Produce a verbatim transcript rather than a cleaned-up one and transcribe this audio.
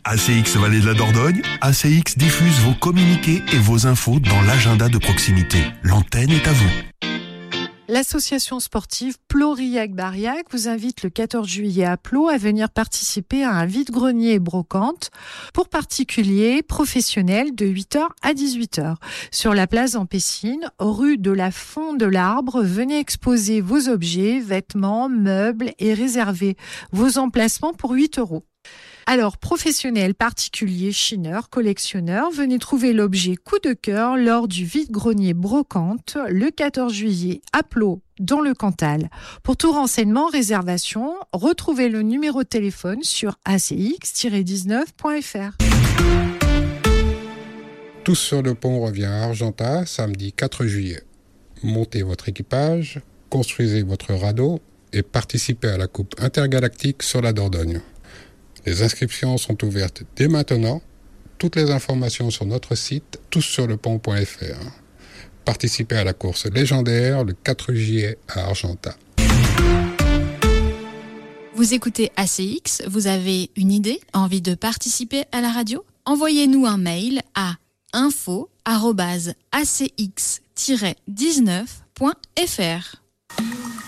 A C X Vallée de la Dordogne, A C X diffuse vos communiqués et vos infos dans l'agenda de proximité. L'antenne est à vous. L'association sportive Plouriac-Bariac vous invite le quatorze juillet à Plo à venir participer à un vide-grenier et brocante pour particuliers, professionnels de huit heures à dix-huit heures. Sur la place en Pessine, rue de la Fond de l'Arbre, venez exposer vos objets, vêtements, meubles et réserver vos emplacements pour huit euros. Alors, professionnels, particuliers, chineurs, collectionneurs, venez trouver l'objet coup de cœur lors du vide-grenier brocante le quatorze juillet à Plo, dans le Cantal. Pour tout renseignement, réservation, retrouvez le numéro de téléphone sur a c x dix-neuf point f r. Tous sur le pont revient à Argentat, samedi quatre juillet. Montez votre équipage, construisez votre radeau et participez à la Coupe intergalactique sur la Dordogne. Les inscriptions sont ouvertes dès maintenant. Toutes les informations sur notre site tous sur le pont point f r. Participez à la course légendaire le quatre juillet à Argentat. Vous écoutez A C X, vous avez une idée, envie de participer à la radio ? Envoyez-nous un mail à info arobase a c x dix-neuf point f r.